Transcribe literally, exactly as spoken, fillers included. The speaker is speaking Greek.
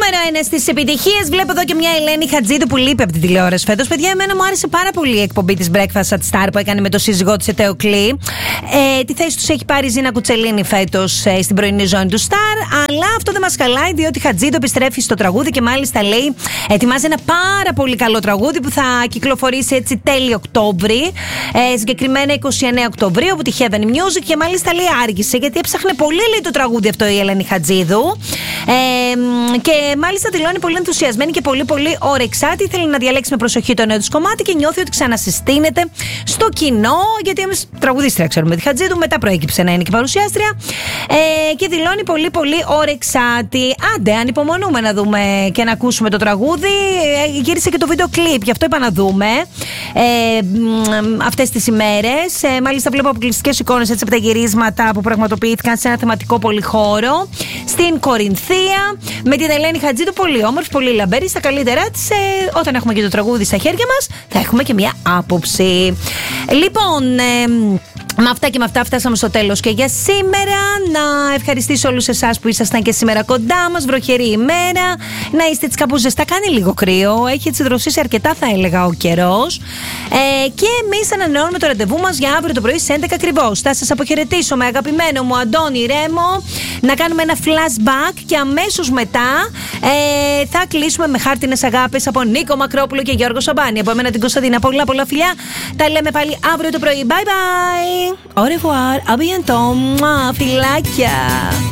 Νούμερο ένα στις επιτυχίες. Βλέπω εδώ και μια Ελένη Χατζίδου που λείπει από την τηλεόραση φέτος. Παιδιά, εμένα μου άρεσε πάρα πολύ η εκπομπή της Breakfast at Star που έκανε με το σύζυγό της Ετέο Κλή. Ε, τη θέση τους έχει πάρει η Ζήνα Κουτσελίνη φέτος ε, στην πρωινή ζώνη του Star. Αλλά αυτό δεν μας χαλάει, διότι η Χατζίδου επιστρέφει στο τραγούδι και μάλιστα λέει ετοιμάζει ένα πάρα πολύ καλό τραγούδι που θα κυκλοφορήσει έτσι τέλη Οκτώβρη. Ε, συγκεκριμένα είκοσι εννέα Οκτωβρίου από τη Heaven Music και μάλιστα λέει άργησε γιατί έψαχνε πολύ λέει το τραγούδι αυτό η Ελένη Χατζίδου. Ε, και μάλιστα δηλώνει πολύ ενθουσιασμένη και πολύ πολύ όρεξάτη. Θέλει να διαλέξει με προσοχή το νέο της κομμάτι και νιώθει ότι ξανασυστήνεται στο κοινό. Γιατί εμείς τραγουδίστρια ξέρουμε τη Χατζίδου, μετά προέκυψε να είναι και παρουσιάστρια. Ε, και δηλώνει πολύ πολύ όρεξάτη. Άντε, ανυπομονούμε να δούμε και να ακούσουμε το τραγούδι. Ε, γύρισε και το βίντεο κλιπ, γι' αυτό είπα να δούμε ε, αυτές τις ημέρες. Ε, μάλιστα βλέπω αποκλειστικές εικόνες έτσι από τα γυρίσματα που πραγματοποιήθηκαν σε ένα θεματικό πολυχώρο στην Κορινθία με την Ελένη Χατζίδου, πολύ όμορφη, πολύ λαμπερή, στα καλύτερά της. Ε, όταν έχουμε και το τραγούδι στα χέρια μας, θα έχουμε και μια άποψη. Λοιπόν, ε, με αυτά και με αυτά φτάσαμε στο τέλος και για σήμερα. Να ευχαριστήσω όλους εσάς που ήσασταν και σήμερα κοντά μας. Βροχερή ημέρα. Να είστε έτσι κάπου ζεστά. Κάνει λίγο κρύο. Έχει έτσι δροσίσει αρκετά, θα έλεγα, ο καιρός. Ε, και εμείς ανανεώνουμε το ραντεβού μας για αύριο το πρωί στις έντεκα ακριβώς. Θα σας αποχαιρετήσω με αγαπημένο μου Αντώνη Ρέμο. Να κάνουμε ένα flashback και αμέσως μετά ε, θα κλείσουμε με χάρτινες αγάπες από Νίκο Μακρόπουλο και Γιώργο Σαμπάνη. Από εμένα την Κωνσταντίνα. Πολλά πολλά φιλιά. Τα λέμε πάλι αύριο το πρωί. Bye bye. Au revoir. À bientôt. Φιλάκια.